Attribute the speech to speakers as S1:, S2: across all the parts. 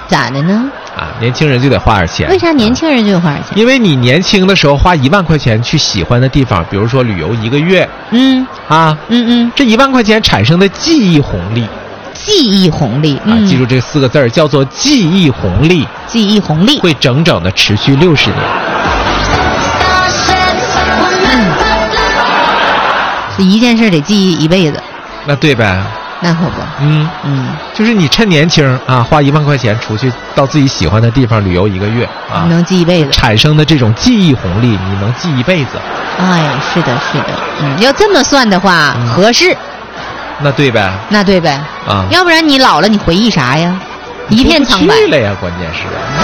S1: 咋的呢？
S2: 啊，年轻人就得花点钱。
S1: 为啥年轻人就得花点钱？
S2: 因为你年轻的时候花1万块钱去喜欢的地方，比如说旅游1个月，这1万块钱产生的记忆红利。
S1: 记忆红利
S2: 啊，记住这4个字儿，叫做记忆红利。
S1: 记忆红利
S2: 会整整的持续60年。
S1: 这一件事得记忆一辈子。
S2: 那对呗。
S1: 那可不。
S2: 就是你趁年轻啊，花1万块钱出去到自己喜欢的地方旅游1个月啊，
S1: 能记一辈子。
S2: 产生的这种记忆红利，你能记一辈子。
S1: 哎，是的，是的。要这么算的话，合适。
S2: 那对呗。
S1: 那对呗。
S2: 啊，
S1: 要不然你老了，你回忆啥呀？一片苍白
S2: 了呀，关键是。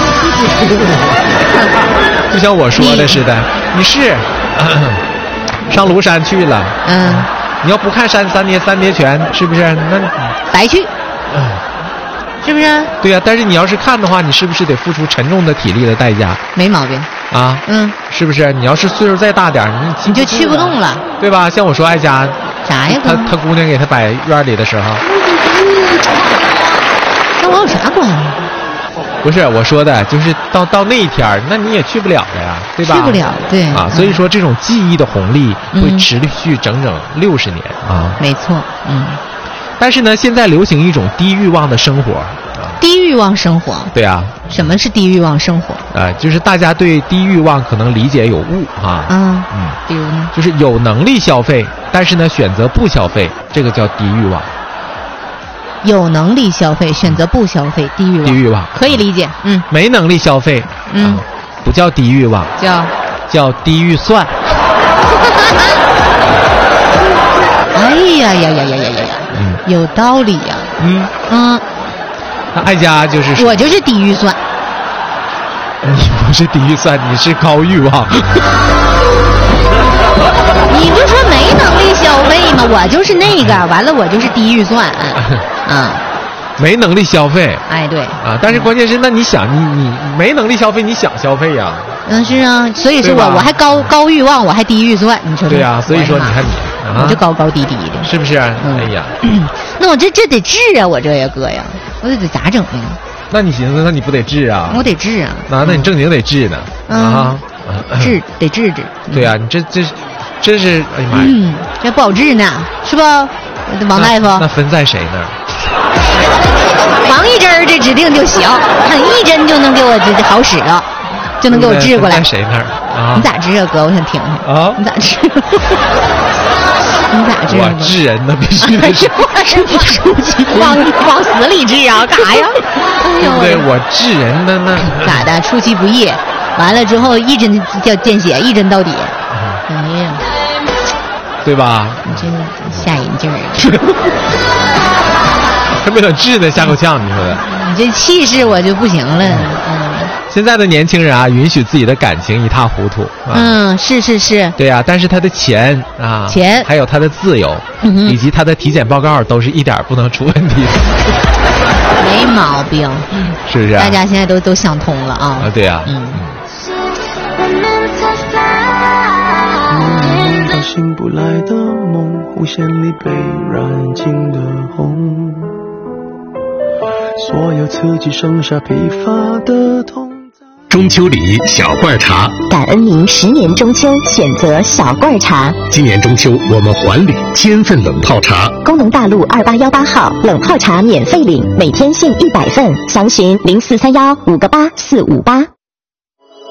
S2: 就像我说的似的，你是上庐山去了，你要不看三叠泉，是不是？那
S1: 白去，是不是？
S2: 对呀，但是你要是看的话，你是不是得付出沉重的体力的代价？
S1: 没毛病
S2: 啊，是不是？你要是岁数再大点，
S1: 你就去不动了，
S2: 对吧？像我说爱家
S1: 啥呀？
S2: 他姑娘给他摆院里的时候，
S1: 跟我有啥关系？
S2: 不是我说的，就是到那一天，那你也去不了了呀，对吧？
S1: 去不了，对
S2: 啊，所以说这种记忆的红利会持续整整60年啊。
S1: 没错，
S2: 但是呢，现在流行一种低欲望的生活。
S1: 低欲望生活？
S2: 对啊。
S1: 什么是低欲望生活？
S2: 就是大家对低欲望可能理解有误啊。
S1: 比如呢？
S2: 就是有能力消费，但是呢选择不消费，这个叫低欲望。
S1: 有能力消费，选择不消费，低欲望。
S2: 低欲望
S1: 可以理解，
S2: 没能力消费，不叫低欲望，叫低预算。
S1: 哎呀，有道理呀。
S2: 那爱家就是
S1: 我就是低预算。
S2: 你不是低预算，你是高欲望。
S1: 你不说没能力消费吗？我就是那个，完了我就是低预算。
S2: 没能力消费。
S1: 哎，对
S2: 啊，但是关键是，那你想，你没能力消费，你想消费呀？
S1: 是啊，所以说我还高欲望，我还低预算，你说
S2: 对呀？所以说你看你，
S1: 我就高低的，
S2: 是不是？哎呀，
S1: 那我这得治啊，我这呀哥呀，我得咋整呢？
S2: 那你寻思，那你不得治啊？
S1: 我得治啊。
S2: 那你正经得治呢。
S1: 得治。
S2: 对呀，你这真是，哎呀妈呀，
S1: 这不好治呢，是不？王大夫，
S2: 那分在谁那儿？
S1: 王一针这指定就行，一针就能给我这好使了，就能给我治过来。
S2: 在谁那儿啊？
S1: 你咋治啊，哥？我想听听啊。你咋治？你咋治？
S2: 我治人那必须得是。
S1: 往死里治啊？干啥呀？
S2: 对，我治人的那
S1: 咋的？出其不意，完了之后一针叫见血，一针到底。哎呀，
S2: 对吧？
S1: 你真吓人劲儿。
S2: 还没等治呢，吓够呛，你说的。
S1: 你这气势我就不行了。
S2: 现在的年轻人啊，允许自己的感情一塌糊涂。
S1: 是。
S2: 对呀，但是他的钱啊，还有他的自由，以及他的体检报告都是一点不能出问题的。
S1: 没毛病，
S2: 是不是？
S1: 大家现在都想通了啊。
S2: 对呀。
S3: 醒不来的梦，弧线里被染尽的红，所有刺激剩下疲乏的痛。
S4: 中秋礼小罐茶，
S5: 感恩您10年中秋选择小罐茶。
S4: 今年中秋我们还礼1000份冷泡茶。
S5: 工农大路2818号冷泡茶免费领，每天限100份，详询0431588458。